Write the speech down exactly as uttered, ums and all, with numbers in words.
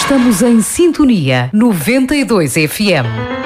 Estamos em sintonia noventa e dois F M.